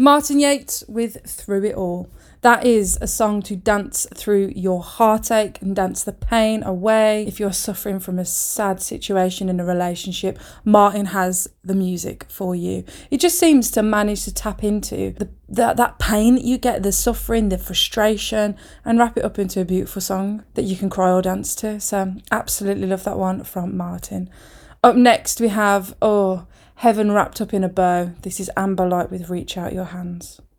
Martin Yates with Through It All. That is a song to dance through your heartache and dance the pain away. If you're suffering from a sad situation in a relationship, Martin has the music for you. It just seems to manage to tap into that pain that you get, the suffering, the frustration, and wrap it up into a beautiful song that you can cry or dance to. So absolutely love that one from Martin. Up next we have Heaven Wrapped Up in a Bow. This is Amber Light with Reach Out Your Hands.